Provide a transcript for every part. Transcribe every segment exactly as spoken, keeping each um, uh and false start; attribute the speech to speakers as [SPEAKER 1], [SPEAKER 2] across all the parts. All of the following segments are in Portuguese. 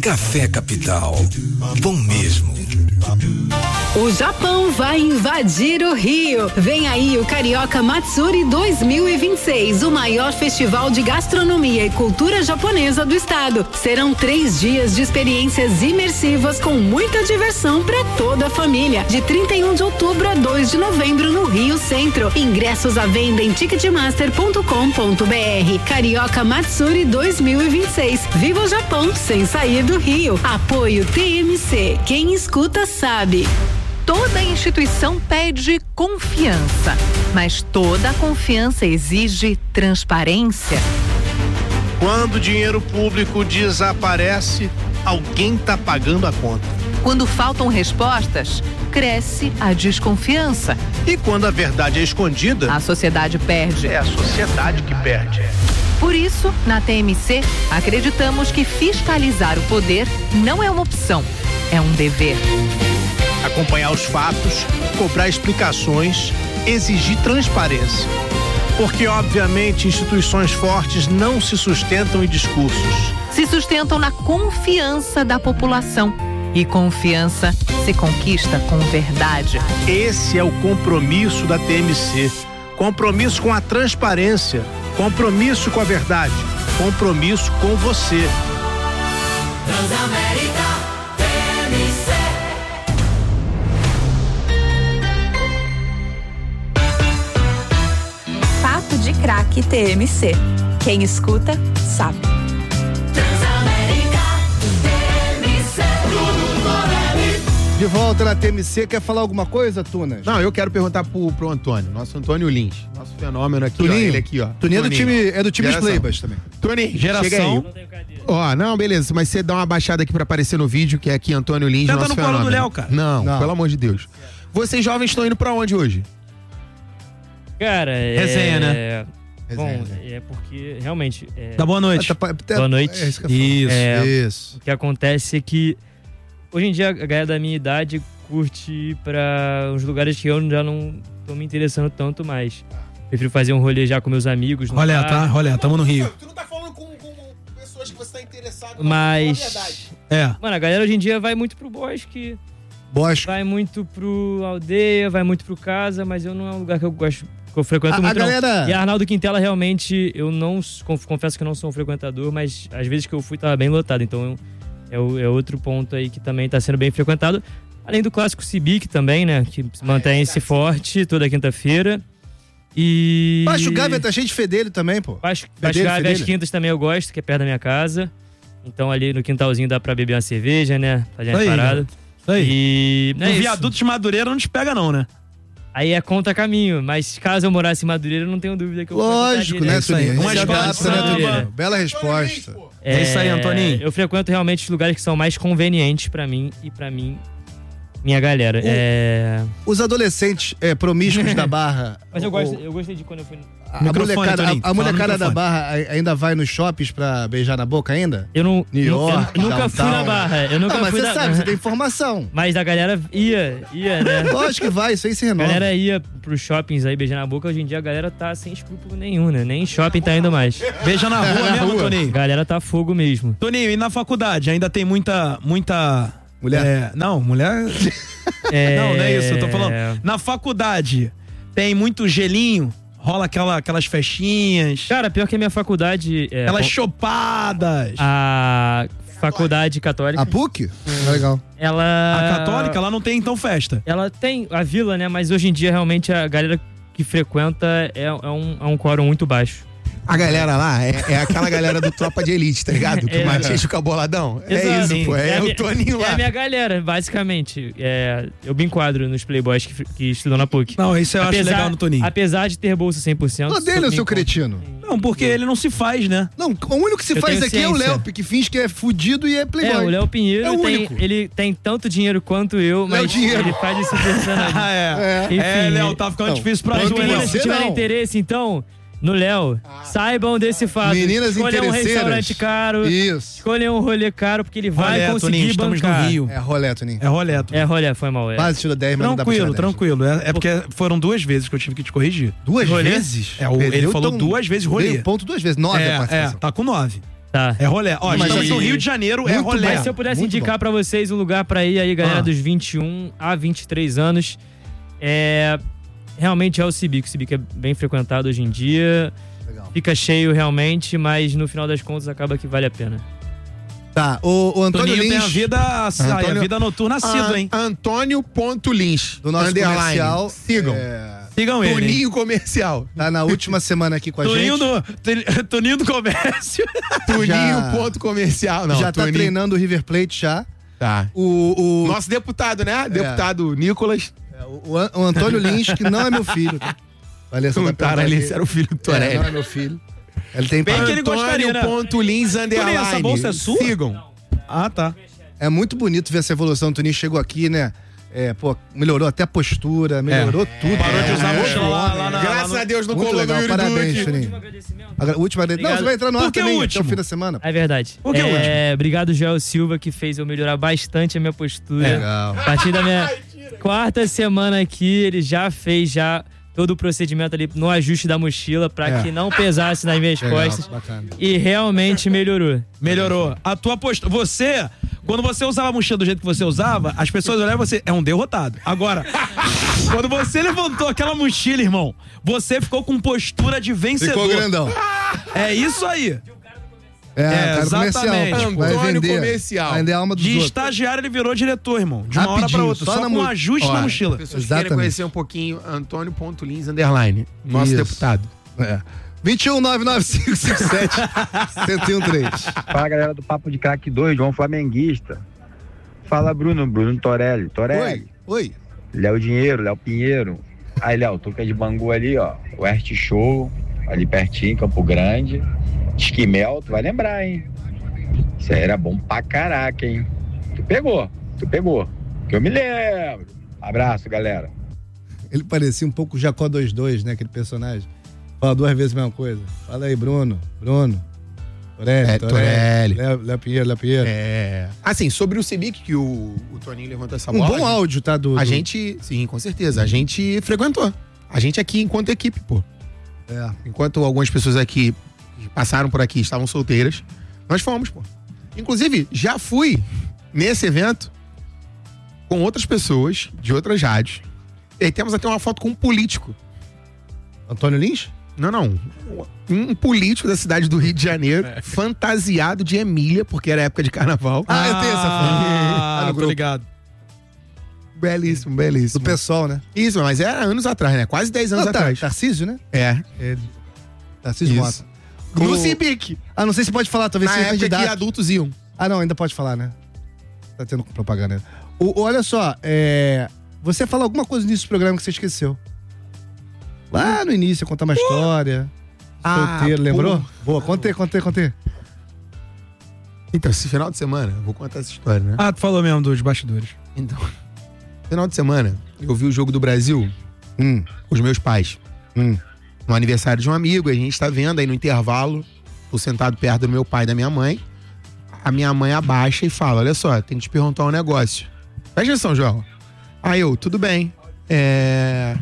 [SPEAKER 1] Café Capital. Bom mesmo.
[SPEAKER 2] O Japão vai invadir o Rio. Vem aí o Carioca Matsuri dois mil e vinte e seis, o maior festival de gastronomia e cultura japonesa do estado. Serão três dias de experiências imersivas com muita diversão para toda a família. De trinta e um de outubro a dois de novembro no Rio Centro. Ingressos à venda em ticketmaster ponto com ponto br. Carioca Matsuri dois mil e vinte e seis. Viva o Japão sem sair do Rio. Apoio T M C. Quem escuta sabe.
[SPEAKER 3] Toda instituição pede confiança, mas toda confiança exige transparência.
[SPEAKER 4] Quando o dinheiro público desaparece, alguém está pagando a conta.
[SPEAKER 3] Quando faltam respostas, cresce a desconfiança.
[SPEAKER 4] E quando a verdade é escondida,
[SPEAKER 3] a sociedade perde.
[SPEAKER 4] É a sociedade que perde.
[SPEAKER 3] Por isso, na T M C, acreditamos que fiscalizar o poder não é uma opção, é um dever.
[SPEAKER 4] Acompanhar os fatos, cobrar explicações, exigir transparência. Porque, obviamente, instituições fortes não se sustentam em discursos.
[SPEAKER 3] Se sustentam na confiança da população. E confiança se conquista com verdade.
[SPEAKER 4] Esse é o compromisso da T M C. Compromisso com a transparência. Compromisso com a verdade. Compromisso com você.
[SPEAKER 5] Transamérica T M C.
[SPEAKER 6] Papo de Craque T M C. Quem escuta, sabe.
[SPEAKER 5] Transamérica T M C.
[SPEAKER 7] De volta na T M C, quer falar alguma coisa, Tunas?
[SPEAKER 8] Não, eu quero perguntar pro, pro Antônio, nosso Antônio Lins, nosso fenômeno aqui,
[SPEAKER 7] Tuninho,
[SPEAKER 8] ó, ele aqui, ó.
[SPEAKER 7] Tuninho é do time, é do time Playbas também.
[SPEAKER 8] Toninho,
[SPEAKER 9] Geração.
[SPEAKER 8] chega aí. Ó, não, beleza, mas você dá uma baixada aqui pra aparecer no vídeo, que é aqui Antônio Lins,
[SPEAKER 9] Senta
[SPEAKER 8] nosso
[SPEAKER 9] no colo
[SPEAKER 8] fenômeno.
[SPEAKER 9] do Léo, cara.
[SPEAKER 8] Não,
[SPEAKER 7] Não.
[SPEAKER 8] pelo amor de Deus. Vocês jovens estão indo pra onde hoje?
[SPEAKER 10] Cara, é...
[SPEAKER 9] Resenha, né?
[SPEAKER 10] Bom,
[SPEAKER 7] Resenha.
[SPEAKER 10] é porque realmente... É...
[SPEAKER 9] Dá boa noite.
[SPEAKER 7] Ah, tá, tá,
[SPEAKER 10] Boa noite.
[SPEAKER 7] É isso que eu ia falar.
[SPEAKER 10] É,
[SPEAKER 7] Isso.
[SPEAKER 10] O que acontece é que hoje em dia a galera da minha idade curte ir pra uns lugares que eu já não tô me interessando tanto mais. Prefiro fazer um rolê já com meus amigos. no
[SPEAKER 9] Olha,
[SPEAKER 10] bar.
[SPEAKER 9] tá? Olha, tamo no Rio.
[SPEAKER 8] Tu não tá falando com, com pessoas que você tá interessado
[SPEAKER 10] Mas...
[SPEAKER 9] É.
[SPEAKER 10] Mano, a galera hoje em dia vai muito pro bosque,
[SPEAKER 7] Bosco.
[SPEAKER 10] vai muito pro aldeia, vai muito pro casa, mas eu não é um lugar que eu gosto, que eu frequento
[SPEAKER 7] A- a
[SPEAKER 10] muito não.
[SPEAKER 7] galera-
[SPEAKER 10] E a Arnaldo Quintela, realmente, eu não, conf- confesso que eu não sou um frequentador, mas às vezes que eu fui tava bem lotado, então é, o- é outro ponto aí que também tá sendo bem frequentado. Além do clássico Cibic também, né, que mantém-se forte toda quinta-feira. E...
[SPEAKER 7] Baixo Gávea tá cheio de fedelho também, pô.
[SPEAKER 10] Baixo, Baixo
[SPEAKER 7] Fedelho,
[SPEAKER 10] Gávea, às
[SPEAKER 7] fedelho.
[SPEAKER 10] quintas também eu gosto, que é perto da minha casa. Então ali no quintalzinho dá pra beber uma cerveja, né? Fazer uma
[SPEAKER 9] Isso aí,
[SPEAKER 10] parada.
[SPEAKER 9] Isso aí.
[SPEAKER 10] E...
[SPEAKER 9] No
[SPEAKER 10] é isso.
[SPEAKER 9] viaduto de Madureira não te pega não, né?
[SPEAKER 10] Aí é contra caminho, mas caso eu morasse em Madureira, eu não tenho dúvida que eu
[SPEAKER 7] Lógico, né,
[SPEAKER 9] É isso aí.
[SPEAKER 7] Tuninho?
[SPEAKER 9] Uma
[SPEAKER 7] Se
[SPEAKER 9] escola de
[SPEAKER 7] adapta, né,
[SPEAKER 9] samba.
[SPEAKER 7] Tuninho? Bela resposta.
[SPEAKER 9] É isso aí, Antoninho.
[SPEAKER 10] Eu frequento realmente os lugares que são mais convenientes pra mim e pra mim, minha galera. É...
[SPEAKER 7] Os adolescentes é, promíscuos da Barra.
[SPEAKER 10] Mas eu,
[SPEAKER 7] o-
[SPEAKER 10] gosto, eu gostei de quando eu fui...
[SPEAKER 7] A,
[SPEAKER 9] Microfone,
[SPEAKER 7] molecada,
[SPEAKER 9] Toninho.
[SPEAKER 7] a, a
[SPEAKER 9] Fala no
[SPEAKER 7] molecada da
[SPEAKER 9] microfone.
[SPEAKER 7] Barra a- ainda vai nos shoppings pra beijar na boca ainda?
[SPEAKER 10] Eu não...
[SPEAKER 7] New
[SPEAKER 10] nu-
[SPEAKER 7] York,
[SPEAKER 10] eu nunca fui na
[SPEAKER 7] downtown.
[SPEAKER 10] Barra. Eu nunca
[SPEAKER 7] Ah, mas
[SPEAKER 10] fui
[SPEAKER 7] você
[SPEAKER 10] na...
[SPEAKER 7] sabe, você tem informação.
[SPEAKER 10] Mas a galera ia, ia, né?
[SPEAKER 7] Lógico que vai, isso aí se
[SPEAKER 10] A
[SPEAKER 7] renova.
[SPEAKER 10] galera ia pros shoppings aí beijar na boca. Hoje em dia a galera tá sem escrúpulo nenhum, né? Nem em shopping tá indo mais.
[SPEAKER 9] Beija na rua
[SPEAKER 7] Na
[SPEAKER 9] mesmo,
[SPEAKER 7] rua.
[SPEAKER 10] A
[SPEAKER 9] Toninho.
[SPEAKER 10] galera tá fogo mesmo.
[SPEAKER 9] Toninho, e na faculdade? Ainda tem muita... muita...
[SPEAKER 7] Mulher?
[SPEAKER 9] É, não, mulher...
[SPEAKER 10] É...
[SPEAKER 9] Não, não é isso, eu tô falando. Na faculdade, tem muito gelinho? Rola aquela, aquelas festinhas?
[SPEAKER 10] Cara, pior que a minha faculdade... É,
[SPEAKER 9] Aquelas
[SPEAKER 10] bom,
[SPEAKER 9] chopadas?
[SPEAKER 10] a faculdade católica,
[SPEAKER 7] A P U C? Legal.
[SPEAKER 10] ela...
[SPEAKER 9] A católica, lá não tem então festa.
[SPEAKER 10] Ela tem a vila, né? Mas hoje em dia, realmente, a galera que frequenta é, é um, é um quórum muito baixo.
[SPEAKER 8] A galera lá é, é aquela galera do Tropa de Elite, tá ligado? Que
[SPEAKER 10] É.
[SPEAKER 8] o Matias fica boladão. É
[SPEAKER 10] Exato.
[SPEAKER 8] isso, pô. É,
[SPEAKER 10] a
[SPEAKER 8] o
[SPEAKER 10] minha-
[SPEAKER 8] Toninho
[SPEAKER 10] É
[SPEAKER 8] lá.
[SPEAKER 10] a minha galera, basicamente. É, eu me enquadro nos playboys que, que estudam na P U C.
[SPEAKER 9] Não, isso eu acho legal no Toninho.
[SPEAKER 10] Apesar de ter bolsa cem por cento.
[SPEAKER 7] Ô, dele,
[SPEAKER 10] me
[SPEAKER 7] o seu
[SPEAKER 10] encontro.
[SPEAKER 7] cretino.
[SPEAKER 9] Não, porque ele não se faz, né?
[SPEAKER 7] Não, o único que se
[SPEAKER 10] Eu
[SPEAKER 7] faz
[SPEAKER 10] tenho
[SPEAKER 7] aqui é o
[SPEAKER 10] ciência.
[SPEAKER 7] Léo, que finge que é fudido e é playboy.
[SPEAKER 10] É, o Léo Pinheiro
[SPEAKER 7] É o
[SPEAKER 10] tem,
[SPEAKER 7] único.
[SPEAKER 10] ele tem tanto dinheiro quanto eu,
[SPEAKER 7] Léo
[SPEAKER 10] mas
[SPEAKER 7] Dinheiro.
[SPEAKER 10] ele faz esse personagem.
[SPEAKER 9] Ah, é.
[SPEAKER 10] Enfim,
[SPEAKER 9] É, Léo, tá ficando
[SPEAKER 7] Não,
[SPEAKER 9] difícil pra
[SPEAKER 10] As
[SPEAKER 7] Quanto
[SPEAKER 9] tu, hein,
[SPEAKER 10] meninas,
[SPEAKER 7] você
[SPEAKER 10] se tiverem
[SPEAKER 7] não.
[SPEAKER 10] interesse, então, no Léo, saibam desse fato.
[SPEAKER 7] Meninas
[SPEAKER 10] Escolha um
[SPEAKER 7] interesseiras.
[SPEAKER 10] restaurante caro,
[SPEAKER 7] Isso.
[SPEAKER 10] escolha um rolê caro, porque ele vai
[SPEAKER 9] Rolé,
[SPEAKER 10] conseguir
[SPEAKER 9] Toninho, estamos
[SPEAKER 10] bancar.
[SPEAKER 9] no Rio.
[SPEAKER 7] É rolé, Toninho.
[SPEAKER 9] É rolé, Toninho.
[SPEAKER 10] É rolê, foi mal. É.
[SPEAKER 7] Quase tirou dez, mas não dá pra tirar
[SPEAKER 9] Tranquilo,
[SPEAKER 7] dez.
[SPEAKER 9] tranquilo. É, é porque foram duas vezes que eu tive que te corrigir.
[SPEAKER 7] Duas
[SPEAKER 10] Rolê?
[SPEAKER 7] vezes?
[SPEAKER 9] É, o- ele
[SPEAKER 7] Perdeu,
[SPEAKER 9] falou
[SPEAKER 7] então,
[SPEAKER 9] duas vezes rolê.
[SPEAKER 7] Meio ponto duas vezes. Nove a
[SPEAKER 9] É, é,
[SPEAKER 7] participação.
[SPEAKER 9] tá com nove.
[SPEAKER 10] Tá.
[SPEAKER 9] É rolé. Ó,
[SPEAKER 10] Mas
[SPEAKER 9] estamos
[SPEAKER 10] assim,
[SPEAKER 9] no Rio de Janeiro, é
[SPEAKER 10] muito
[SPEAKER 9] rolé.
[SPEAKER 10] Mas se eu pudesse
[SPEAKER 9] Muito
[SPEAKER 10] indicar
[SPEAKER 9] bom.
[SPEAKER 10] pra vocês um lugar pra ir aí, galera
[SPEAKER 9] Ah.
[SPEAKER 10] dos vinte e um a vinte e três anos, é... realmente é o Cibic. O Cibic é bem frequentado hoje em dia.
[SPEAKER 7] Legal.
[SPEAKER 10] Fica cheio realmente, mas no final das contas acaba que vale a pena.
[SPEAKER 7] Tá, o, o Antônio
[SPEAKER 9] Toninho
[SPEAKER 7] Lins...
[SPEAKER 9] tem a vida, a,
[SPEAKER 8] Antônio-
[SPEAKER 9] a vida noturna assídua,
[SPEAKER 8] Ah,
[SPEAKER 9] hein?
[SPEAKER 8] Antônio.lins.
[SPEAKER 7] Do nosso
[SPEAKER 8] underline.
[SPEAKER 7] comercial.
[SPEAKER 8] Sigam.
[SPEAKER 7] é,
[SPEAKER 9] Sigam ele. hein?
[SPEAKER 8] Toninho Comercial.
[SPEAKER 7] Tá na última semana aqui com a
[SPEAKER 9] Toninho
[SPEAKER 7] gente.
[SPEAKER 9] do, Toninho do Comércio.
[SPEAKER 8] Toninho.comercial. Não,
[SPEAKER 7] já tá
[SPEAKER 8] Toninho.
[SPEAKER 7] treinando o River Plate já.
[SPEAKER 8] Tá.
[SPEAKER 7] O, o,
[SPEAKER 8] Nosso deputado, né? Deputado Nicolas.
[SPEAKER 7] é, o, An- o Antônio Lins, que não é meu filho. Tá? Valeu,
[SPEAKER 8] Não, Taralins era o filho do Torelli.
[SPEAKER 7] É, não é meu filho. Ele tem
[SPEAKER 9] Bem que ele gostaria, né?
[SPEAKER 8] Antônio.lins underline.
[SPEAKER 9] Toninho, essa bolsa é sua?
[SPEAKER 8] Sigam.
[SPEAKER 9] Ah, tá.
[SPEAKER 7] É muito bonito ver essa evolução. O Toninho chegou aqui, né? É, pô, melhorou até a postura, melhorou tudo.
[SPEAKER 9] Parou de usar
[SPEAKER 7] é,
[SPEAKER 9] mochila lá, lá na-
[SPEAKER 8] Graças
[SPEAKER 9] lá no-
[SPEAKER 8] a Deus não
[SPEAKER 7] Muito
[SPEAKER 8] colou no
[SPEAKER 7] legal,
[SPEAKER 8] Yuri
[SPEAKER 7] parabéns,
[SPEAKER 8] Duque.
[SPEAKER 7] Toninho. Agra- Último agradecimento. Não,
[SPEAKER 10] Obrigado.
[SPEAKER 7] você vai entrar no ar
[SPEAKER 9] Por que
[SPEAKER 7] também,
[SPEAKER 9] o
[SPEAKER 7] até o
[SPEAKER 9] último?
[SPEAKER 7] fim da semana.
[SPEAKER 10] É verdade.
[SPEAKER 9] Por que o
[SPEAKER 10] é, Obrigado, Joel Silva, que fez eu melhorar bastante a minha postura.
[SPEAKER 7] Legal.
[SPEAKER 10] A partir da minha quarta semana aqui, ele já fez já todo o procedimento ali no ajuste da mochila pra
[SPEAKER 7] É.
[SPEAKER 10] que não pesasse nas minhas
[SPEAKER 7] Legal,
[SPEAKER 10] costas.
[SPEAKER 7] bacana.
[SPEAKER 10] E realmente melhorou.
[SPEAKER 9] Melhorou. A tua postura. Você, quando você usava a mochila do jeito que você usava, as pessoas olhavam você. É um derrotado. Agora, quando você levantou aquela mochila, irmão, você ficou com postura de vencedor.
[SPEAKER 7] Ficou grandão.
[SPEAKER 9] É isso aí.
[SPEAKER 7] É,
[SPEAKER 9] É,
[SPEAKER 7] cara
[SPEAKER 9] exatamente.
[SPEAKER 7] comercial. Vai
[SPEAKER 8] Antônio
[SPEAKER 7] vender.
[SPEAKER 8] Comercial.
[SPEAKER 7] Vai vender a alma dos
[SPEAKER 9] De
[SPEAKER 7] outros.
[SPEAKER 9] estagiário ele virou diretor, irmão. De uma hora pra
[SPEAKER 7] Rapidinho,
[SPEAKER 9] outra.
[SPEAKER 7] só
[SPEAKER 9] Só,
[SPEAKER 7] na
[SPEAKER 9] com um
[SPEAKER 7] mo-
[SPEAKER 9] ajuste
[SPEAKER 8] Ó,
[SPEAKER 9] na mochila.
[SPEAKER 8] pessoas
[SPEAKER 7] Exatamente.
[SPEAKER 8] querem conhecer um pouquinho Antônio.lins underline. Nosso
[SPEAKER 7] Isso.
[SPEAKER 8] deputado.
[SPEAKER 7] É. vinte e um, nove nove cinco cinco sete, um zero um três.
[SPEAKER 11] Fala, galera do Papo de Craque dois, João Flamenguista. Fala, Bruno, Bruno Torelli. Torelli.
[SPEAKER 7] Oi, oi.
[SPEAKER 11] Léo Dinheiro, Léo Pinheiro. Aí, Léo, tu que é de Bangu ali, ó. O Art Show, ali pertinho, Campo Grande. Esquimel, tu vai lembrar, hein? Isso aí era bom pra caraca, hein? Tu pegou, tu pegou. Que eu me lembro. Abraço, galera.
[SPEAKER 7] Ele parecia um pouco o Jacó dois dois, né? Aquele personagem. Fala duas vezes a mesma coisa. Fala aí, Bruno. Bruno. Torelli,
[SPEAKER 8] É, Torelli.
[SPEAKER 7] Léo, Léo Pinheiro, Léo Pinheiro.
[SPEAKER 8] É. Assim, sobre o Cibic, que o, o Toninho levantou essa
[SPEAKER 7] Um
[SPEAKER 8] bola.
[SPEAKER 7] bom
[SPEAKER 8] a gente-
[SPEAKER 7] áudio, tá? Do,
[SPEAKER 8] A
[SPEAKER 7] do-
[SPEAKER 8] gente, sim, com certeza. A gente frequentou. A gente aqui enquanto equipe, pô.
[SPEAKER 7] É.
[SPEAKER 8] Enquanto algumas pessoas aqui que passaram por aqui estavam solteiras, nós fomos, pô. Inclusive, já fui nesse evento com outras pessoas de outras rádios. E aí temos até uma foto com um político.
[SPEAKER 7] Antônio Lins?
[SPEAKER 8] Não, não. Um político da cidade do Rio de Janeiro, fantasiado de Emília, porque era época de carnaval.
[SPEAKER 7] Ah, eu tenho essa foto.
[SPEAKER 9] Ah,
[SPEAKER 7] Ah, no
[SPEAKER 9] tô
[SPEAKER 7] grupo.
[SPEAKER 9] ligado.
[SPEAKER 8] Belíssimo, belíssimo.
[SPEAKER 7] Do pessoal, né?
[SPEAKER 8] Isso, mas era anos atrás, né? Quase dez anos
[SPEAKER 7] Ah, tá,
[SPEAKER 8] atrás.
[SPEAKER 7] Tarcísio, né?
[SPEAKER 8] É.
[SPEAKER 7] Ele. Tarcísio
[SPEAKER 8] Isso.
[SPEAKER 7] Mota.
[SPEAKER 8] No
[SPEAKER 7] O-
[SPEAKER 8] Cibic.
[SPEAKER 7] Ah, não sei se pode falar, talvez
[SPEAKER 8] Na
[SPEAKER 7] seja
[SPEAKER 8] época
[SPEAKER 7] candidato.
[SPEAKER 8] que adultos iam.
[SPEAKER 7] Ah, não, ainda pode falar, né? Tá tendo propaganda. O, o- olha só, é... você fala alguma coisa nisso do programa que você esqueceu. Lá no início, contar uma história.
[SPEAKER 8] Ah,
[SPEAKER 7] Solteiro, lembrou?
[SPEAKER 8] pô.
[SPEAKER 7] Boa, contei, contei, contei.
[SPEAKER 8] Então, esse final de semana, eu vou contar essa história, né?
[SPEAKER 9] Ah, tu falou mesmo dos bastidores.
[SPEAKER 8] Então, final de semana, eu vi o jogo do Brasil
[SPEAKER 7] Hum,
[SPEAKER 8] com os meus pais.
[SPEAKER 7] hum.
[SPEAKER 8] No aniversário de um amigo, a gente tá vendo aí no intervalo, tô sentado perto do meu pai e da minha mãe. A minha mãe abaixa e fala: olha só, tem que te perguntar um negócio. Presta atenção, João. Aí eu, tudo bem. É.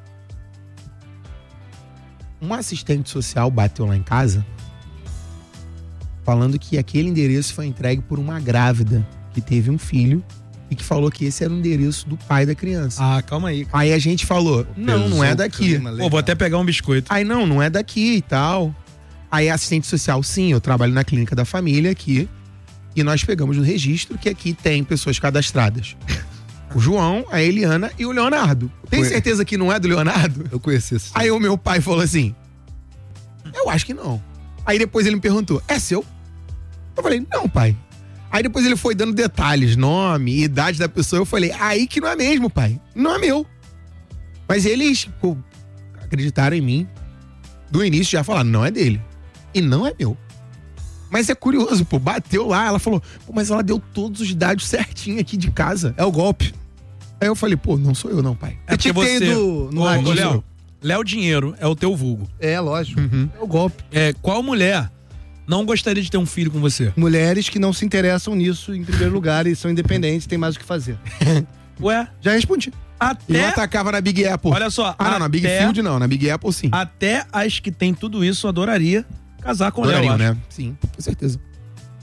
[SPEAKER 8] Um assistente social bateu lá em casa falando que aquele endereço foi entregue por uma grávida que teve um filho e que falou que esse era o endereço do pai da criança.
[SPEAKER 9] Ah, calma aí.
[SPEAKER 8] Aí a gente falou: não, não é daqui.
[SPEAKER 9] Pô, vou até pegar um biscoito.
[SPEAKER 8] Aí não, não é daqui e tal. Aí assistente social, sim, eu trabalho na clínica da família aqui. E nós pegamos no registro que aqui tem pessoas cadastradas. O João, a Eliana e o Leonardo. Tem
[SPEAKER 7] Foi-
[SPEAKER 8] certeza que não é do Leonardo?
[SPEAKER 7] Eu conheci esse.
[SPEAKER 8] Aí o meu pai falou assim: eu acho que não. Aí depois ele me perguntou: é seu? Eu falei: não, pai. Aí depois ele foi dando detalhes, nome, idade da pessoa. Eu falei: aí que não é mesmo, pai. Não é meu. Mas eles pô, acreditaram em mim. Do início já falaram: não é dele. E não é meu. Mas é curioso, pô. Bateu lá, ela falou: pô, mas ela deu todos os dados certinho aqui de casa.
[SPEAKER 7] É o golpe.
[SPEAKER 8] Aí eu falei: pô, não sou eu não, pai.
[SPEAKER 9] É porque
[SPEAKER 7] tinha que ter
[SPEAKER 9] você...
[SPEAKER 7] ido no
[SPEAKER 9] Ô,
[SPEAKER 7] rádio.
[SPEAKER 9] ô, Léo, Léo Dinheiro é o teu vulgo.
[SPEAKER 7] É, lógico.
[SPEAKER 8] Uhum.
[SPEAKER 7] É o golpe.
[SPEAKER 9] É, qual mulher não gostaria de ter um filho com você?
[SPEAKER 7] Mulheres que não se interessam nisso em primeiro lugar e são independentes, têm mais o que fazer.
[SPEAKER 9] Ué,
[SPEAKER 7] Já respondi.
[SPEAKER 8] E eu
[SPEAKER 9] até...
[SPEAKER 8] atacava na Big Apple.
[SPEAKER 9] Olha só,
[SPEAKER 8] Ah, não, na Big
[SPEAKER 9] até-
[SPEAKER 8] Field não. Na Big Apple sim.
[SPEAKER 9] Até as que tem tudo isso adoraria casar com o Léo,
[SPEAKER 8] Adorariam,
[SPEAKER 9] eu acho.
[SPEAKER 8] né? Sim, com certeza.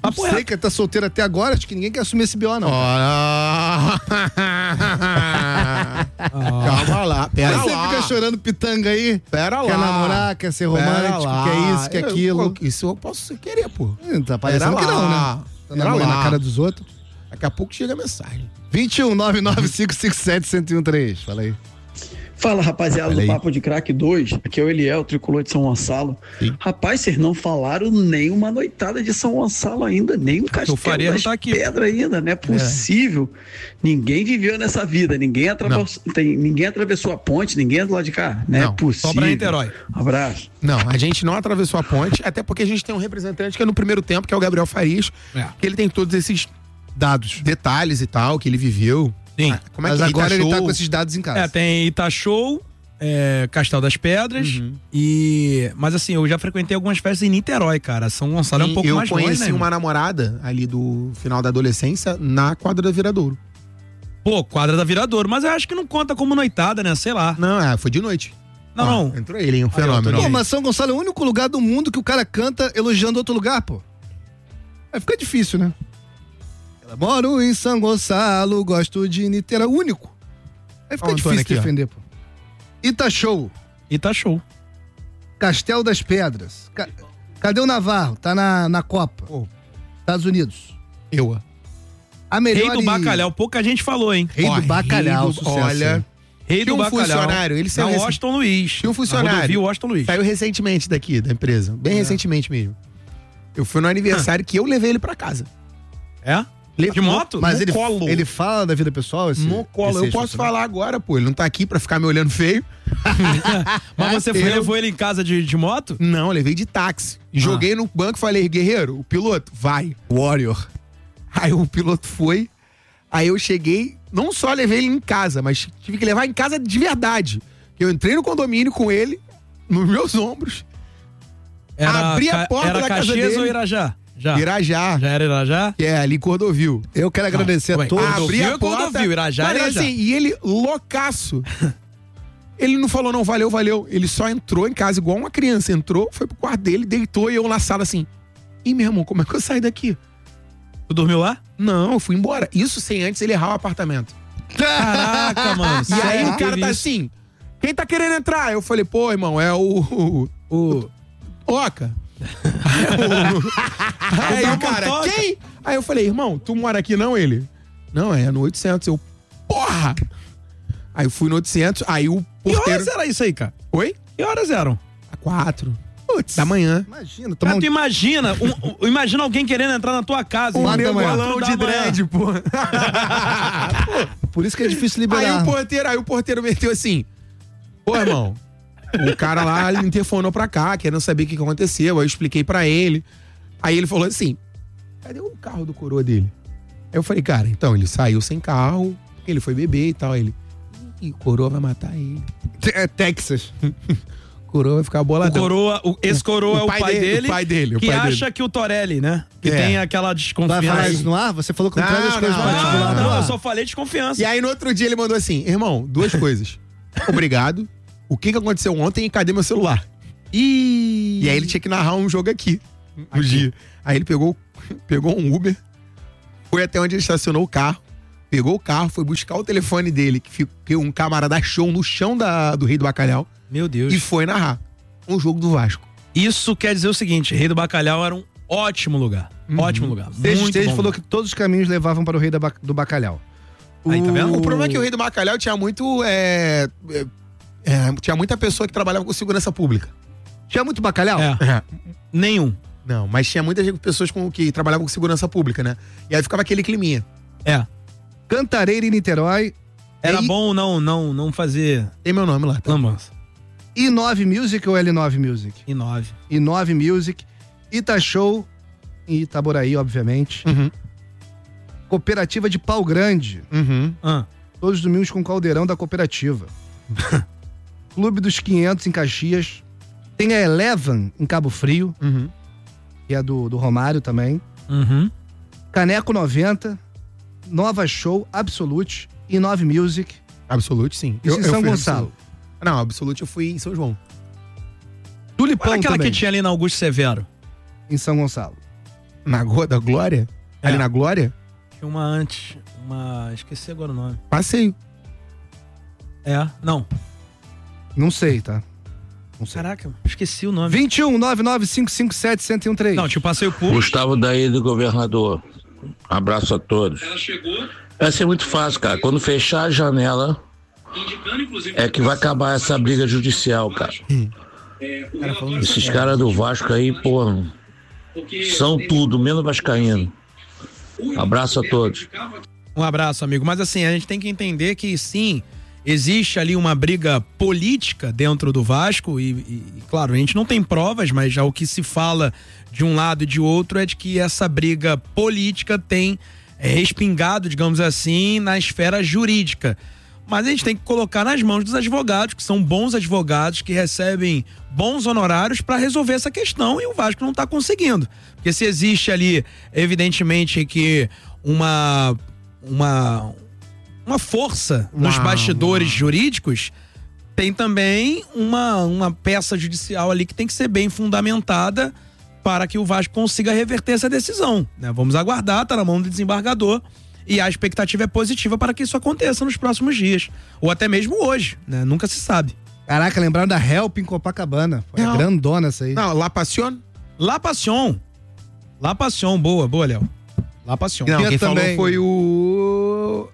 [SPEAKER 7] Sei que tá solteiro até agora, acho que ninguém quer assumir esse B O, não.
[SPEAKER 8] Ó. Calma lá, pera
[SPEAKER 7] Você
[SPEAKER 8] lá.
[SPEAKER 7] fica chorando pitanga aí.
[SPEAKER 8] Pera
[SPEAKER 7] Quer
[SPEAKER 8] lá.
[SPEAKER 7] namorar, quer ser romântico,
[SPEAKER 8] Pera lá.
[SPEAKER 7] quer isso, quer
[SPEAKER 8] Eu-
[SPEAKER 7] aquilo.
[SPEAKER 8] Isso eu posso querer, pô.
[SPEAKER 7] Hum, Tá parecendo
[SPEAKER 8] Pera
[SPEAKER 7] que não,
[SPEAKER 8] lá.
[SPEAKER 7] né? Tá
[SPEAKER 8] Pera
[SPEAKER 7] namorando
[SPEAKER 8] lá.
[SPEAKER 7] na cara dos outros.
[SPEAKER 8] Daqui a pouco chega a mensagem.
[SPEAKER 7] vinte e um, nove nove cinco cinco sete, um zero um três. Fala aí.
[SPEAKER 12] Fala, rapaziada
[SPEAKER 7] Olha
[SPEAKER 12] do
[SPEAKER 7] aí.
[SPEAKER 12] Papo de Crack dois. Aqui é o Eliel, tricolor de São Gonçalo. Rapaz, vocês não falaram nem uma noitada de São Gonçalo ainda, nem um castelo
[SPEAKER 9] Faria não
[SPEAKER 12] das
[SPEAKER 9] tá aqui.
[SPEAKER 12] pedras ainda. Não é possível. Ninguém viveu nessa vida, ninguém atravessou, tem, ninguém atravessou a ponte, ninguém é do lado de cá. Não,
[SPEAKER 8] Não,
[SPEAKER 12] é possível.
[SPEAKER 9] só pra Niterói.
[SPEAKER 12] Abraço.
[SPEAKER 8] Não, a gente não atravessou a ponte, até porque a gente tem um representante que é no primeiro tempo, que é o Gabriel Farias,
[SPEAKER 9] É.
[SPEAKER 8] que ele tem todos esses
[SPEAKER 7] Dados.
[SPEAKER 8] detalhes e tal, que ele viveu.
[SPEAKER 9] Sim.
[SPEAKER 8] Ah, como é
[SPEAKER 7] Mas
[SPEAKER 8] que
[SPEAKER 7] agora ele tá
[SPEAKER 8] Itachou?
[SPEAKER 7] com esses dados em casa.
[SPEAKER 9] É, tem Itachou, é, Castelo das Pedras
[SPEAKER 8] Uhum.
[SPEAKER 9] e... Mas assim, eu já frequentei algumas festas em Niterói, cara. São Gonçalo é um pouco
[SPEAKER 8] eu
[SPEAKER 9] mais longe,
[SPEAKER 8] conheci
[SPEAKER 9] né, irmão?
[SPEAKER 8] uma namorada ali do final da adolescência na quadra da Viradouro.
[SPEAKER 9] Pô, quadra da Viradouro, mas eu acho que não conta como noitada, né? Sei lá.
[SPEAKER 8] Não, é, foi de noite.
[SPEAKER 9] Não,
[SPEAKER 8] Ó,
[SPEAKER 9] não.
[SPEAKER 8] Entrou ele, hein? Um
[SPEAKER 9] Aí, ó,
[SPEAKER 8] fenômeno.
[SPEAKER 7] Pô, mas São Gonçalo é o único lugar do mundo que o cara canta elogiando outro lugar, pô. Aí fica difícil, né? Ela moro em São Gonçalo, gosto de Niterói. Único. Aí fica
[SPEAKER 8] Ó, o Antônio
[SPEAKER 7] difícil
[SPEAKER 8] aqui, ó.
[SPEAKER 9] tá
[SPEAKER 7] defender, pô. Itachou,
[SPEAKER 9] Itachou.
[SPEAKER 7] Castelo das Pedras. Ca- Cadê o Navarro? Tá na, na Copa.
[SPEAKER 8] Pô.
[SPEAKER 7] Estados Unidos.
[SPEAKER 8] Eu.
[SPEAKER 7] A melhor
[SPEAKER 9] Rei do
[SPEAKER 7] e-
[SPEAKER 9] Bacalhau, pouca gente falou, hein?
[SPEAKER 7] Rei
[SPEAKER 8] Ó,
[SPEAKER 7] do Bacalhau,
[SPEAKER 8] Rei do-
[SPEAKER 7] sucesso.
[SPEAKER 8] olha,
[SPEAKER 9] Rei do
[SPEAKER 8] Tinha um
[SPEAKER 9] Bacalhau.
[SPEAKER 8] funcionário, ele saiu
[SPEAKER 9] Não,
[SPEAKER 8] rec-
[SPEAKER 9] Washington Luiz.
[SPEAKER 8] Tinha um funcionário.
[SPEAKER 9] Na rodovia Washington Luiz.
[SPEAKER 8] Saiu recentemente daqui, da empresa. Bem recentemente mesmo. Eu fui no aniversário que eu levei ele pra casa.
[SPEAKER 9] É?
[SPEAKER 8] Le-
[SPEAKER 9] De moto?
[SPEAKER 7] Mas
[SPEAKER 9] No
[SPEAKER 7] ele,
[SPEAKER 9] colo.
[SPEAKER 7] ele fala da vida pessoal? Esse,
[SPEAKER 8] No colo.
[SPEAKER 7] esse
[SPEAKER 8] Eu posso
[SPEAKER 7] ex-funcionário?
[SPEAKER 8] falar agora, pô. Ele não tá aqui pra ficar me olhando feio.
[SPEAKER 9] Mas você foi,
[SPEAKER 8] Eu-
[SPEAKER 9] levou ele em casa de, de moto?
[SPEAKER 8] Não, eu levei de táxi. Joguei no banco e falei, guerreiro, o piloto, vai.
[SPEAKER 7] Warrior.
[SPEAKER 8] Aí o piloto foi. Aí eu cheguei, não só levei ele em casa, mas tive que levar em casa de verdade. Eu entrei no condomínio com ele, nos meus ombros. Abri a
[SPEAKER 9] Ca-
[SPEAKER 8] porta
[SPEAKER 9] era
[SPEAKER 8] da casa
[SPEAKER 9] Caxias
[SPEAKER 8] dele.
[SPEAKER 9] ou Irajá? Já.
[SPEAKER 8] Irajá.
[SPEAKER 9] Já era Irajá?
[SPEAKER 8] Que é ali em Cordovil.
[SPEAKER 7] Eu quero agradecer a
[SPEAKER 9] ué,
[SPEAKER 7] todos.
[SPEAKER 9] Cordovil
[SPEAKER 8] Abri
[SPEAKER 9] é
[SPEAKER 8] a porta.
[SPEAKER 9] Cordovil, Irajá é
[SPEAKER 8] Cara,
[SPEAKER 9] Irajá.
[SPEAKER 8] assim, e ele loucaço. Ele não falou, não, valeu, valeu. Ele só entrou em casa igual uma criança. Entrou, foi pro quarto dele, deitou e eu na sala assim. Ih, meu irmão, como é que eu saio daqui?
[SPEAKER 9] Tu dormiu lá?
[SPEAKER 8] Não, eu fui embora. Isso sem antes ele errar o apartamento.
[SPEAKER 9] Caraca, mano.
[SPEAKER 8] E aí
[SPEAKER 9] sério,
[SPEAKER 8] o cara
[SPEAKER 9] teve
[SPEAKER 8] tá
[SPEAKER 9] isso?
[SPEAKER 8] assim, quem tá querendo entrar? Eu falei, pô, irmão, é o... O...
[SPEAKER 9] O...
[SPEAKER 8] Oca. Aí o cara,
[SPEAKER 9] Toca.
[SPEAKER 8] quem? Aí eu falei, irmão, tu mora aqui não, ele? Não, é no oitocentos. Eu, porra! Aí eu fui no oitocentos, aí o
[SPEAKER 9] Que
[SPEAKER 8] porteiro...
[SPEAKER 9] horas era isso aí, cara?
[SPEAKER 8] Oi?
[SPEAKER 9] Que horas eram?
[SPEAKER 8] Quatro. Putz. Da manhã.
[SPEAKER 7] Imagina,
[SPEAKER 9] Cara,
[SPEAKER 7] toma um...
[SPEAKER 9] tu imagina, um- um- imagina alguém querendo entrar na tua casa.
[SPEAKER 7] Um
[SPEAKER 9] irmão.
[SPEAKER 7] nego
[SPEAKER 9] Quatro
[SPEAKER 8] Balão
[SPEAKER 9] da
[SPEAKER 8] de
[SPEAKER 9] manhã.
[SPEAKER 8] dread, pô.
[SPEAKER 7] Por isso que é difícil
[SPEAKER 8] Aí
[SPEAKER 7] liberar.
[SPEAKER 8] o porteiro, aí o porteiro meteu assim, pô, irmão, o cara lá ele interfonou pra cá, querendo saber o que que aconteceu. Aí eu expliquei pra ele. Aí ele falou assim, cadê o carro do coroa dele? Aí eu falei, cara, então, ele saiu sem carro, ele foi beber e tal. Aí ele, ih, o coroa vai matar ele.
[SPEAKER 7] É Texas.
[SPEAKER 8] O coroa vai ficar
[SPEAKER 9] O
[SPEAKER 8] boladão.
[SPEAKER 9] coroa, o, esse coroa
[SPEAKER 8] O
[SPEAKER 9] é o
[SPEAKER 8] pai
[SPEAKER 9] pai
[SPEAKER 8] dele,
[SPEAKER 9] dele,
[SPEAKER 8] o pai dele, o
[SPEAKER 9] que
[SPEAKER 8] pai
[SPEAKER 9] acha
[SPEAKER 8] dele.
[SPEAKER 9] que o Torelli, né? Que
[SPEAKER 8] É.
[SPEAKER 9] tem aquela
[SPEAKER 7] Vai
[SPEAKER 9] desconfiança.
[SPEAKER 7] falar isso no ar? Você falou que não,
[SPEAKER 8] Não,
[SPEAKER 7] traz as coisas
[SPEAKER 8] não,
[SPEAKER 7] particulares.
[SPEAKER 9] Não,
[SPEAKER 7] no
[SPEAKER 9] não,
[SPEAKER 7] ar.
[SPEAKER 9] eu só falei desconfiança.
[SPEAKER 8] E aí no outro dia ele mandou assim, irmão, duas coisas. Obrigado. O que que aconteceu ontem e cadê meu celular?
[SPEAKER 9] E...
[SPEAKER 8] E aí ele tinha que narrar um jogo aqui, no dia. Aí ele pegou, pegou um Uber, foi até onde ele estacionou o carro, pegou o carro, foi buscar o telefone dele, que ficou um camarada achou no chão da, do Rei do Bacalhau,
[SPEAKER 9] Meu Deus.
[SPEAKER 8] e foi narrar um jogo do Vasco.
[SPEAKER 9] Isso quer dizer o seguinte, Rei do Bacalhau era um ótimo lugar. Ótimo lugar.
[SPEAKER 7] Stage
[SPEAKER 9] Muito
[SPEAKER 7] Stage
[SPEAKER 9] bom.
[SPEAKER 7] falou que todos os caminhos levavam para o Rei da ba- do Bacalhau.
[SPEAKER 9] Aí, tá vendo?
[SPEAKER 8] O problema é que o Rei do Bacalhau tinha muito. é, é, é, tinha muita pessoa que trabalhava com segurança pública.
[SPEAKER 7] Tinha muito bacalhau?
[SPEAKER 9] É. Nenhum.
[SPEAKER 8] Não, mas tinha muitas pessoas com, que trabalhavam com segurança pública, né? E aí ficava aquele climinha.
[SPEAKER 9] É.
[SPEAKER 7] Cantareira e Niterói.
[SPEAKER 9] Era
[SPEAKER 7] E-
[SPEAKER 9] bom não, não, não fazer
[SPEAKER 8] Tem meu nome lá, tá?
[SPEAKER 9] lambança.
[SPEAKER 7] I nove Music ou L nove Music?
[SPEAKER 9] E nove.
[SPEAKER 7] I nove Music. Itachou em Itaboraí, obviamente.
[SPEAKER 8] Uhum.
[SPEAKER 7] Cooperativa de Pau Grande.
[SPEAKER 8] Uhum.
[SPEAKER 9] Ah.
[SPEAKER 7] Todos os domingos com o caldeirão da cooperativa. Clube dos quinhentos em Caxias. Tem a Eleven em Cabo Frio,
[SPEAKER 8] Uhum.
[SPEAKER 7] que é do, do Romário também.
[SPEAKER 9] Uhum.
[SPEAKER 7] Caneco noventa. Nova Show, Absolute e nove Music.
[SPEAKER 8] Absolute, sim.
[SPEAKER 7] Isso em São
[SPEAKER 8] fui
[SPEAKER 7] Gonçalo.
[SPEAKER 8] Absolute. Não, Absolute eu fui em São João.
[SPEAKER 7] Tulipão
[SPEAKER 9] Olha aquela
[SPEAKER 7] também,
[SPEAKER 9] que tinha ali na Augusto Severo.
[SPEAKER 7] em São Gonçalo.
[SPEAKER 8] Na Rua da Glória?
[SPEAKER 9] É.
[SPEAKER 8] Ali na Glória?
[SPEAKER 9] Tinha uma antes, uma... Esqueci agora o nome.
[SPEAKER 8] Passeio.
[SPEAKER 9] É, não.
[SPEAKER 7] Não sei, tá? Não sei.
[SPEAKER 9] Caraca, esqueci o nome.
[SPEAKER 7] vinte e um, nove nove cinco cinco sete, um zero um três.
[SPEAKER 9] Não, tinha o passeio público.
[SPEAKER 13] Gustavo daí do governador. Abraço a todos.
[SPEAKER 9] Ela chegou...
[SPEAKER 13] Vai ser muito fácil, cara. Quando fechar a janela, é que vai acabar essa briga judicial, cara. Esses caras do Vasco aí, pô, são tudo, menos vascaíno. Abraço a todos.
[SPEAKER 9] Um abraço, amigo. Mas assim, a gente tem que entender que sim, existe ali uma briga política dentro do Vasco e, e, claro, a gente não tem provas, mas já o que se fala de um lado e de outro é de que essa briga política tem é, respingado, digamos assim, na esfera jurídica. Mas a gente tem que colocar nas mãos dos advogados, que são bons advogados, que recebem bons honorários para resolver essa questão, e o Vasco não está conseguindo. Porque se existe ali, evidentemente, que uma, uma, uma força nos
[SPEAKER 8] Uma-
[SPEAKER 9] bastidores jurídicos, tem também uma, uma peça judicial ali que tem que ser bem fundamentada para que o Vasco consiga reverter essa decisão, né? Vamos aguardar, tá na mão do desembargador. E a expectativa é positiva para que isso aconteça nos próximos dias. Ou até mesmo hoje, né? Nunca se sabe.
[SPEAKER 7] Caraca, lembraram da Help em Copacabana. Foi
[SPEAKER 9] Não.
[SPEAKER 7] grandona essa aí.
[SPEAKER 8] Não, La Passion?
[SPEAKER 9] La Passion. La Passion, boa, boa, Léo. La Passion.
[SPEAKER 8] Não,
[SPEAKER 7] Tinha
[SPEAKER 8] quem
[SPEAKER 7] também-
[SPEAKER 8] falou foi o...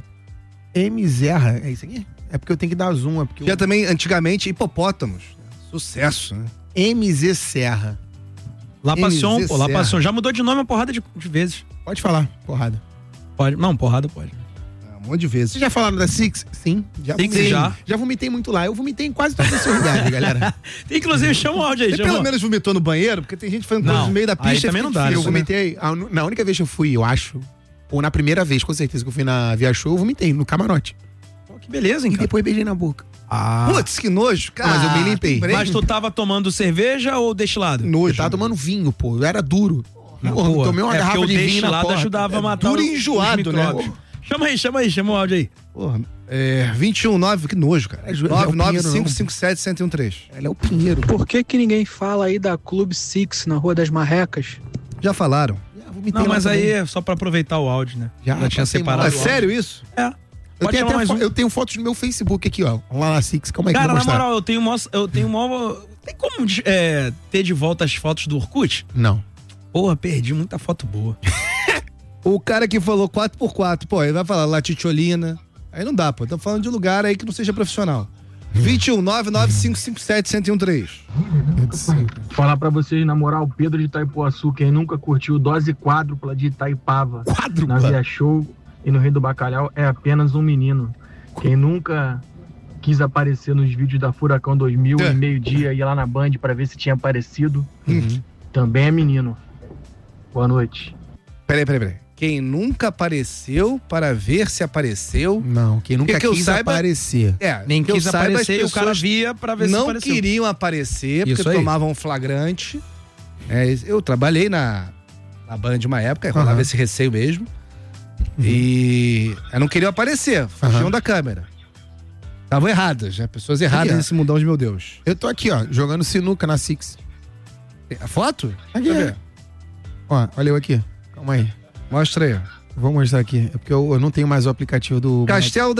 [SPEAKER 8] M. Zerra. É isso aqui? É porque eu tenho que dar zoom. É porque
[SPEAKER 7] Tinha
[SPEAKER 8] eu...
[SPEAKER 7] também, antigamente, Hipopótamos. Sucesso, né?
[SPEAKER 8] M Z Serra.
[SPEAKER 9] La Passion,
[SPEAKER 7] M Z
[SPEAKER 9] pô, La
[SPEAKER 7] Serra.
[SPEAKER 9] Passion. Já mudou de nome uma porrada de, de vezes.
[SPEAKER 8] Pode falar, porrada.
[SPEAKER 9] Pode. Não, porrada pode.
[SPEAKER 7] Um monte de vezes.
[SPEAKER 8] Vocês já falaram da Six? Sim. Já
[SPEAKER 9] Six
[SPEAKER 8] vomitei.
[SPEAKER 9] já.
[SPEAKER 8] Já vomitei muito lá. Eu vomitei em quase toda a sua idade, galera.
[SPEAKER 9] Inclusive, chama o áudio aí,
[SPEAKER 7] Você
[SPEAKER 9] chama.
[SPEAKER 7] pelo menos vomitou no banheiro? Porque tem gente fazendo coisa
[SPEAKER 9] Não,
[SPEAKER 7] no meio da
[SPEAKER 9] aí
[SPEAKER 7] pista.
[SPEAKER 9] também
[SPEAKER 7] fica
[SPEAKER 9] não dá,
[SPEAKER 7] difícil,
[SPEAKER 8] Eu
[SPEAKER 7] né?
[SPEAKER 8] vomitei. a unu- Na única vez que eu fui, eu acho. Ou na primeira vez, com certeza, que eu fui na Via Show, eu vomitei no camarote.
[SPEAKER 9] Pô, que beleza, hein,
[SPEAKER 8] E
[SPEAKER 9] cara?
[SPEAKER 8] depois beijei na boca.
[SPEAKER 9] Ah.
[SPEAKER 7] Putz, que nojo, cara.
[SPEAKER 8] Mas eu me limpei.
[SPEAKER 9] Mas tu tava tomando cerveja ou destilado?
[SPEAKER 8] Eu
[SPEAKER 7] Nojo.
[SPEAKER 8] tava tomando vinho, pô. Eu era duro.
[SPEAKER 9] Não,
[SPEAKER 8] Porra,
[SPEAKER 9] pô,
[SPEAKER 8] tomei uma
[SPEAKER 9] é
[SPEAKER 8] garrafa
[SPEAKER 9] porque
[SPEAKER 8] de
[SPEAKER 9] o
[SPEAKER 8] vinho na
[SPEAKER 9] destilado
[SPEAKER 8] porta.
[SPEAKER 9] ajudava a matar
[SPEAKER 7] duro
[SPEAKER 9] o-
[SPEAKER 7] e enjoado,
[SPEAKER 9] os
[SPEAKER 7] né?
[SPEAKER 9] micróbios. Chama aí, chama aí, chama o áudio aí.
[SPEAKER 7] Porra, é, vinte e um, nove, que nojo, cara.
[SPEAKER 8] É, Ju-
[SPEAKER 7] nove nove
[SPEAKER 8] Pinheiro,
[SPEAKER 7] cinco
[SPEAKER 8] não.
[SPEAKER 7] cinco sete, um zero um três.
[SPEAKER 8] Ela é o Pinheiro.
[SPEAKER 14] Por que que ninguém fala aí da Clube Six na Rua das Marrecas?
[SPEAKER 7] Já falaram.
[SPEAKER 8] Já vomitei
[SPEAKER 9] Não,
[SPEAKER 8] lá
[SPEAKER 9] mas
[SPEAKER 8] também.
[SPEAKER 9] aí é só pra aproveitar o áudio, né?
[SPEAKER 8] Já,
[SPEAKER 9] Já tinha
[SPEAKER 8] passei
[SPEAKER 9] separado.
[SPEAKER 8] mal.
[SPEAKER 7] É
[SPEAKER 9] o áudio.
[SPEAKER 7] sério isso?
[SPEAKER 9] É.
[SPEAKER 8] Eu
[SPEAKER 9] Pode
[SPEAKER 8] tenho,
[SPEAKER 9] chamar
[SPEAKER 8] até
[SPEAKER 9] mais
[SPEAKER 8] fo-
[SPEAKER 9] um.
[SPEAKER 8] eu tenho fotos no meu Facebook aqui, ó. Lá na Six. Calma aí que eu
[SPEAKER 9] Cara,
[SPEAKER 8] vou
[SPEAKER 9] na
[SPEAKER 8] mostrar.
[SPEAKER 9] moral, eu tenho mó, eu tenho mó, tem como é, ter de volta as fotos do Orkut?
[SPEAKER 8] Não.
[SPEAKER 9] Porra, perdi muita foto boa.
[SPEAKER 7] O cara que falou quatro por quatro, pô, ele vai falar Latitiolina. Aí não dá, pô. Estamos falando de lugar aí que não seja profissional. vinte e um, nove nove cinco cinco sete, um zero um três.
[SPEAKER 15] Falar pra vocês, na moral, Pedro de Itaipuaçu, quem nunca curtiu dose quádrupla de Itaipava
[SPEAKER 8] Quádrupla?
[SPEAKER 15] na Via Show e no Rei do Bacalhau é apenas um menino. Quem nunca quis aparecer nos vídeos da Furacão dois mil
[SPEAKER 7] É.
[SPEAKER 15] e meio-dia ia lá na Band pra ver se tinha aparecido,
[SPEAKER 8] Uhum.
[SPEAKER 15] também é menino. Boa noite.
[SPEAKER 7] Peraí, peraí, peraí. Quem nunca apareceu para ver se apareceu.
[SPEAKER 8] Não, quem nunca
[SPEAKER 7] Que que eu
[SPEAKER 8] quis
[SPEAKER 7] saiba-
[SPEAKER 8] aparecer.
[SPEAKER 7] É,
[SPEAKER 9] Nem
[SPEAKER 7] que eu
[SPEAKER 9] quis
[SPEAKER 7] saiba, as
[SPEAKER 9] aparecer e o cara
[SPEAKER 7] pessoas
[SPEAKER 9] via pra ver se
[SPEAKER 7] não
[SPEAKER 9] apareceu.
[SPEAKER 7] queriam aparecer, porque
[SPEAKER 9] Isso aí.
[SPEAKER 7] tomavam um flagrante. É, eu trabalhei na, na Band uma época, rolava
[SPEAKER 8] Aham.
[SPEAKER 7] esse receio mesmo. E eu não queriam aparecer, fugiam
[SPEAKER 8] Aham.
[SPEAKER 7] da câmera. Estavam erradas, né? Pessoas erradas
[SPEAKER 8] Aqui, ó.
[SPEAKER 7] nesse mundão de meu Deus.
[SPEAKER 8] Eu tô aqui, ó, jogando sinuca na Six.
[SPEAKER 7] A foto?
[SPEAKER 8] Aqui,
[SPEAKER 7] Deixa eu
[SPEAKER 8] ó.
[SPEAKER 7] ver.
[SPEAKER 8] Ó, olha eu aqui. Calma aí.
[SPEAKER 7] Mostra aí. ó.
[SPEAKER 8] Vou mostrar aqui. É porque eu, eu não tenho mais o aplicativo do...
[SPEAKER 7] Castelo